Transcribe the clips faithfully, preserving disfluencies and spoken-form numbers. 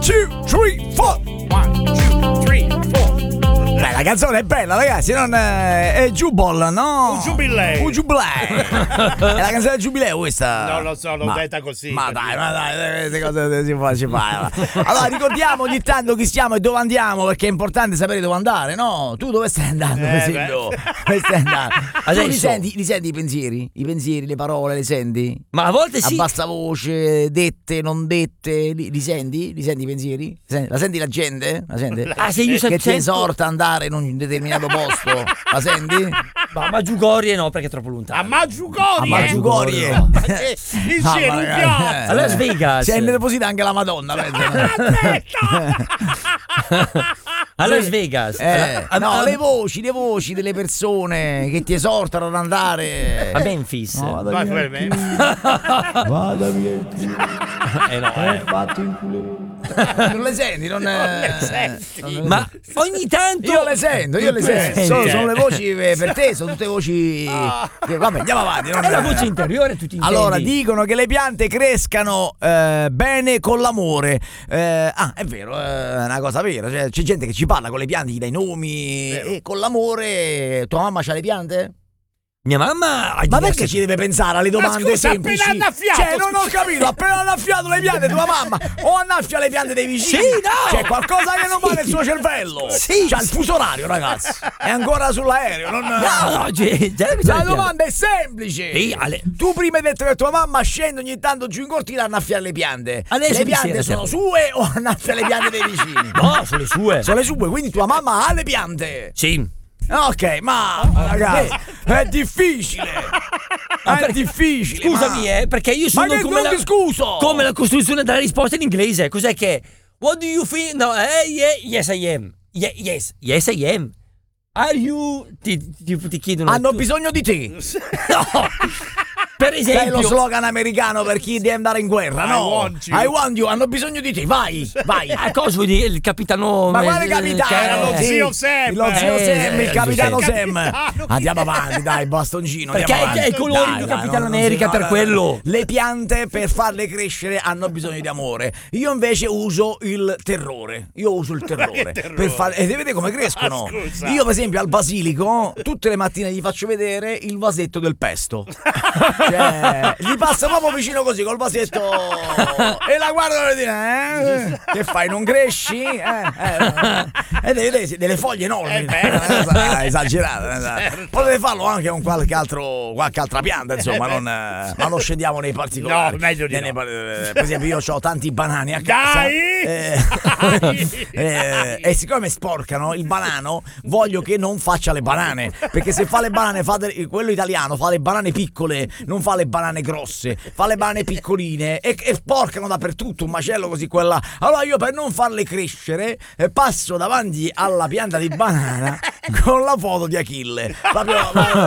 two, three, four. One, two, three, four. Beh, la canzone è bella, ragazzi, non è, è Jubal, no? Un giubileo. Un giubileo. È la canzone del giubileo questa? Non lo so, l'ho ma, detta così. Ma dai, ma dai, queste cose si fa, si fa. Allora, ricordiamo ogni tanto chi siamo e dove andiamo, perché è importante sapere dove andare, no? Tu dove stai andando, per Eh, esempio? Dove stai andando? Adesso. Tu li senti, li senti i pensieri? I pensieri, le parole, le senti? Ma a volte A sì. bassa voce, dette, non dette, li, li senti? Li senti i pensieri? Senti- La senti la gente? La senti? Ah, se io Che se- ti sento- esorta ad andare in un determinato posto? La senti? Ma, ma Giugorie no, perché è troppo A lontano. Maggiugorie. A Maggiugorie. no. Eh, Il Mamma cielo, un mia. piatto. A Las Vegas. Si è innervosita anche la Madonna, penso. A Las Vegas. Eh, a, no, a- le voci, le voci delle persone che ti esortano ad andare a Memphis. No, vada Vai, via vai, qui. vai. Vada via qui. Eh no, È eh. fatto in culo. Non le senti, non, le senti. non le- Ma ogni tanto. Io le sento, io le sento. senti, Sono, eh. sono le voci per te, sono tutte voci. che- Vabbè, andiamo avanti. non- È la voce interiore, tu ti intendi. Allora, dicono che le piante crescano eh, bene con l'amore. Eh, ah, è vero, è una cosa vera. Cioè, c'è gente che ci parla con le piante, gli dai nomi. Vero. E con l'amore. Tua mamma c'ha le piante? Mia mamma. Ma perché ci deve pensare alle domande Ma scusa, semplici? appena annaffiato, Cioè, non ho scusa. capito, appena annaffiato le piante tua mamma o annaffia le piante dei vicini? Sì, no! C'è qualcosa che non va nel suo cervello. Sì. C'ha il fuso orario, ragazzi. È ancora sull'aereo, non. No, no, gi- già- La domanda è semplice. Sì, Ale- Tu prima hai detto che tua mamma scende ogni tanto giù in cortile a annaffiare le piante. Adesso le mi piante sera, sono siamo- sue o annaffia le piante dei vicini? No, sono le sue. Sono le sue, quindi tua mamma ha le piante. Sì. Ok, ma ragazzi, è difficile. Ah, È perché- difficile. Scusami, ma... eh, perché io Ma sono che come non la, ti scuso? come la costruzione della risposta in inglese. Cos'è che? What do you think? No, eh, yeah, yes I am. Ye- yes, yes I am. Are you? Ti, ti, ti chiedono. Hanno tu- bisogno di te. No. Per Sai esempio. lo slogan americano per chi deve andare in guerra, I no? want you. I want you, hanno bisogno di te, vai, vai. A cosa vuol dire il capitano? Ma quale eh, capitano? che era lo è- zio Sam. Lo zio Eh, Sam, il eh, capitano il Sam. capitano. Andiamo avanti, dai, bastoncino. Perché andiamo è- è avanti. colori Dai, di dai, Capitano non- non America si- per no, quello. Le piante per farle crescere hanno bisogno di amore. Io invece uso il terrore. Io uso il terrore. che terrore? Per fare... E vedete come crescono? Ah, scusa. Io, per esempio, al basilico, tutte le mattine gli faccio vedere il vasetto del pesto. Cioè, gli passa proprio vicino così col vasetto e la guardano e dicono eh, che fai, non cresci? Eh, eh, eh, delle, delle- delle foglie enormi, Eh, beh. una cosa esagerata, eh. Potete farlo anche con qualche altro qualche altra pianta, insomma, non, eh, ma non scendiamo nei particolari. No, meglio di Nei- no. eh, per esempio, io ho tanti banani a casa. Dai! eh, Dai! eh, e siccome sporcano il banano, voglio che non faccia le banane, perché se fa le banane, fa de- quello italiano fa le banane piccole, non fa le banane grosse, fa le banane piccoline e, e sporcano dappertutto, un macello così quella. Allora io, per non farle crescere, eh, passo davanti alla pianta di banana con la foto di Achille, proprio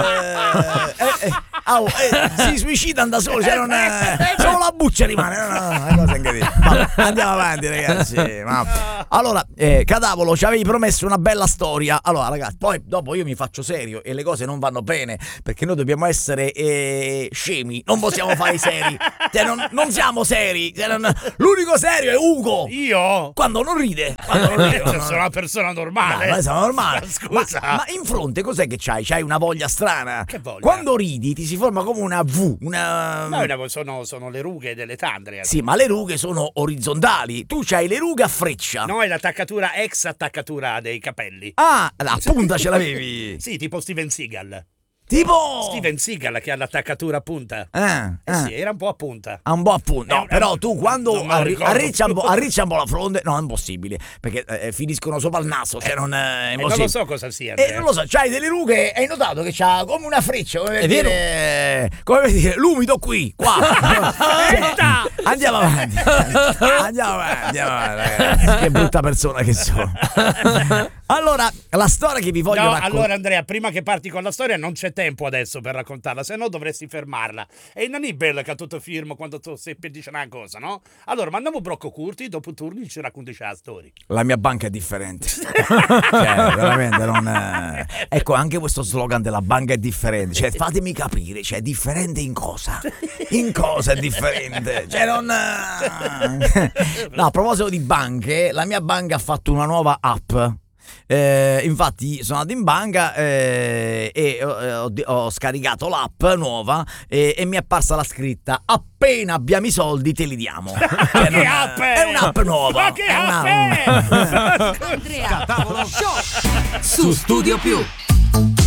eh, eh, eh, au, eh, si suicidano da soli, cioè non, eh, solo la buccia rimane, no, no, no, una cosa incredibile. Vabbè, andiamo avanti, ragazzi. Ma- allora, eh, Cadavolo, ci avevi promesso una bella storia. Allora, ragazzi, poi dopo io mi faccio serio e le cose non vanno bene, perché noi dobbiamo essere eh, scemi, non possiamo fare i seri. Cioè, non, non siamo seri. Cioè, non- l'unico serio è Ugo. Io? Quando non ride. Quando non ride. Sono una persona normale. No, ma sono normale. Scusa. Ma, ma in fronte cos'è che c'hai? C'hai una voglia strana. Che voglia? Quando ridi ti si forma come una V, una... No, no, sono, sono le rughe delle tandre. Sì, ma le rughe sono orizzontali. Tu c'hai le rughe a freccia. No, è l'attaccatura, ex attaccatura dei capelli. Ah, la punta ce l'avevi. Sì, tipo Steven Seagal. Tipo... Steven Seagal che ha l'attaccatura a punta. Ah, Eh ah. sì, era un po' a punta. Ha un po' appunto. No, Eh, però eh, tu quando non me lo arri- ricordo arriccia, un po', più. arriccia un po' la fronte, no, è impossibile. Perché eh, finiscono sopra il naso, cioè non è E non impossibile. lo so cosa sia. Eh, non lo so, c'hai delle rughe, hai notato che c'ha come una freccia, come per È vero. dire, come per dire, l'umido qui, qua. Cioè, andiamo avanti. Andiamo avanti, andiamo avanti, ragazzi. Che brutta persona che sono. Allora, la storia che vi voglio No, raccontare. allora Andrea, prima che parti con la storia non c'è tempo adesso per raccontarla, se no dovresti fermarla. E non è bello che tutto firmo quando tu sei per dire una cosa, no? Allora, mandiamo brocco curti, dopo turni ci racconti la storia. La mia banca è differente. Cioè, veramente non. eh. Ecco, anche questo slogan della banca è differente. Cioè, fatemi capire, cioè, è differente in cosa? In cosa è differente? Cioè, non. eh. No, a proposito di banche, la mia banca ha fatto una nuova app. Eh, infatti sono andato in banca eh, e ho, ho- ho scaricato l'app nuova e, e mi è apparsa la scritta: appena abbiamo i soldi te li diamo. Cioè, Che non- app è? è un'app nuova. Ma che È una- app è? Andrea Show su Studio Più.